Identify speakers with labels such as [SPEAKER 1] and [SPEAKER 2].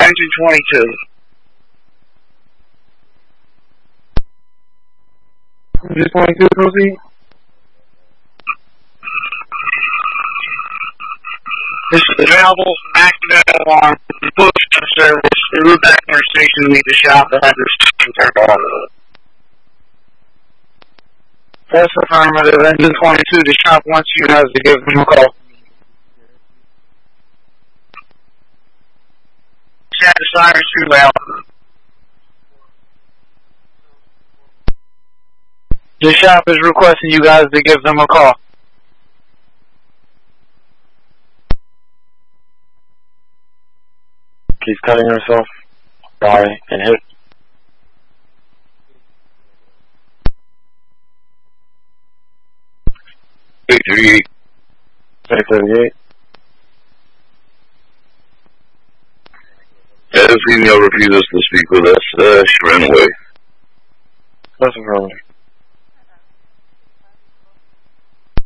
[SPEAKER 1] engine 22.
[SPEAKER 2] Engine 22, proceed.
[SPEAKER 1] This is available, active alarm, push to service, route back to our station to meet the shop that had this station turned on. That's affirmative. Engine 22, the shop wants you guys to give them a call. Set the sirens too loud. The shop is requesting you guys to give them a call.
[SPEAKER 2] Keeps cutting herself. Sorry, and hit.
[SPEAKER 3] 838.
[SPEAKER 2] 838.
[SPEAKER 3] As female refuses to speak with us, she ran away.
[SPEAKER 2] That's affirmative.